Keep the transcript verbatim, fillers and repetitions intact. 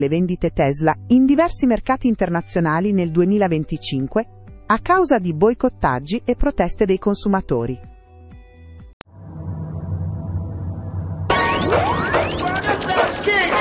le vendite Tesla in diversi mercati internazionali nel duemilaventicinque a causa di boicottaggi e proteste dei consumatori. Good.